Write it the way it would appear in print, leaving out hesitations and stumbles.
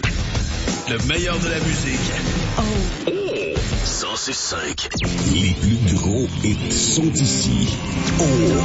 Le meilleur de la musique. Oh. 106.5. Les plus gros hits sont ici. Oh.